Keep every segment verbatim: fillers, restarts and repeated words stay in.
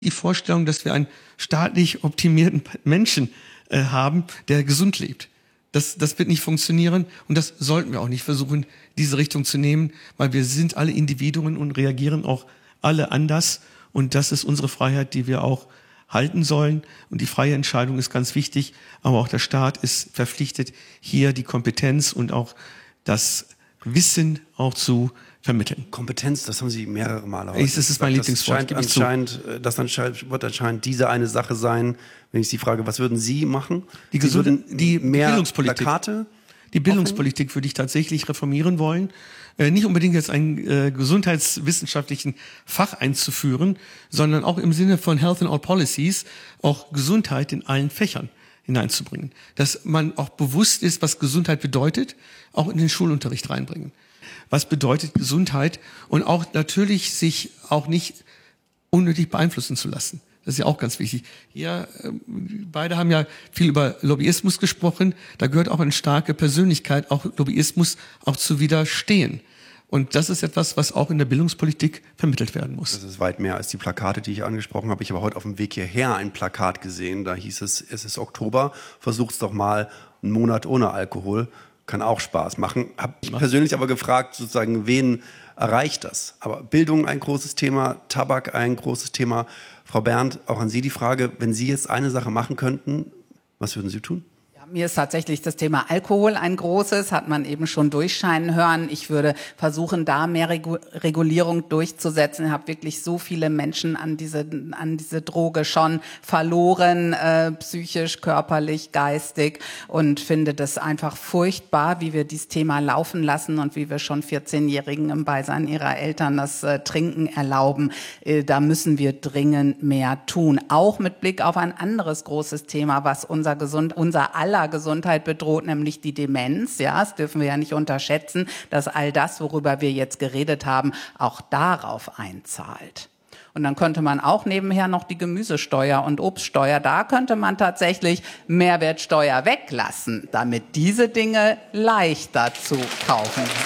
die Vorstellung, dass wir einen staatlich optimierten Menschen äh, haben, der gesund lebt. Das, das wird nicht funktionieren und das sollten wir auch nicht versuchen, diese Richtung zu nehmen, weil wir sind alle Individuen und reagieren auch alle anders und das ist unsere Freiheit, die wir auch halten sollen und die freie Entscheidung ist ganz wichtig, aber auch der Staat ist verpflichtet, hier die Kompetenz und auch das Wissen auch zu vermitteln. Kompetenz, das haben Sie mehrere Male heute. Das ist mein Lieblingswort. Das, anscheinend, das anscheinend, wird anscheinend diese eine Sache sein, wenn ich Sie frage, was würden Sie machen? Die, gesunde, die mehr Bildungspolitik. Plakate die Bildungspolitik machen? Würde ich tatsächlich reformieren wollen. Äh, nicht unbedingt jetzt einen äh, gesundheitswissenschaftlichen Fach einzuführen, sondern auch im Sinne von Health in All Policies auch Gesundheit in allen Fächern hineinzubringen. Dass man auch bewusst ist, was Gesundheit bedeutet, auch in den Schulunterricht reinbringen. Was bedeutet Gesundheit und auch natürlich sich auch nicht unnötig beeinflussen zu lassen. Das ist ja auch ganz wichtig. Ja, beide haben ja viel über Lobbyismus gesprochen. Da gehört auch eine starke Persönlichkeit, auch Lobbyismus auch zu widerstehen. Und das ist etwas, was auch in der Bildungspolitik vermittelt werden muss. Das ist weit mehr als die Plakate, die ich angesprochen habe. Ich habe heute auf dem Weg hierher ein Plakat gesehen. Da hieß es, es ist Oktober, versucht's doch mal einen Monat ohne Alkohol. Kann auch Spaß machen. Habe ich persönlich aber gefragt, sozusagen, wen erreicht das? Aber Bildung ein großes Thema, Tabak ein großes Thema. Frau Berndt, auch an Sie die Frage, wenn Sie jetzt eine Sache machen könnten, was würden Sie tun? Mir ist tatsächlich das Thema Alkohol ein großes, hat man eben schon durchscheinen hören. Ich würde versuchen, da mehr Regu- Regulierung durchzusetzen. Ich habe wirklich so viele Menschen an diese, an diese Droge schon verloren, äh, psychisch, körperlich, geistig und finde das einfach furchtbar, wie wir dieses Thema laufen lassen und wie wir schon vierzehnjährigen im Beisein ihrer Eltern das äh, Trinken erlauben. Äh, da müssen wir dringend mehr tun. Auch mit Blick auf ein anderes großes Thema, was unser Gesund, unser aller Gesundheit bedroht, nämlich die Demenz. Ja, das dürfen wir ja nicht unterschätzen, dass all das, worüber wir jetzt geredet haben, auch darauf einzahlt. Und dann könnte man auch nebenher noch die Gemüsesteuer und Obststeuer, da könnte man tatsächlich Mehrwertsteuer weglassen, damit diese Dinge leichter zu kaufen sind.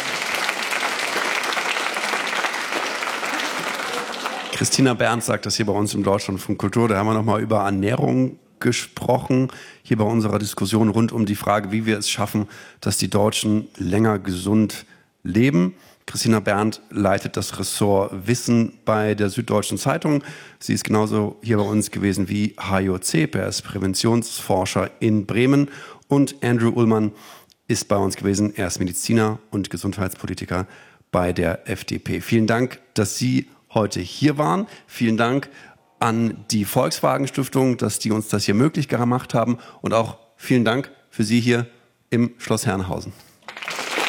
Christina Berndt sagt das hier bei uns im Deutschlandfunk Kultur. Da haben wir nochmal über Ernährung gesprochen, hier bei unserer Diskussion rund um die Frage, wie wir es schaffen, dass die Deutschen länger gesund leben. Christina Berndt leitet das Ressort Wissen bei der Süddeutschen Zeitung. Sie ist genauso hier bei uns gewesen wie Hajo Zep, er ist Präventionsforscher in Bremen. Und Andrew Ullmann ist bei uns gewesen, er ist Mediziner und Gesundheitspolitiker bei der F D P. Vielen Dank, dass Sie heute hier waren. Vielen Dank an die Volkswagen Stiftung, dass die uns das hier möglich gemacht haben und auch vielen Dank für Sie hier im Schloss Herrenhausen.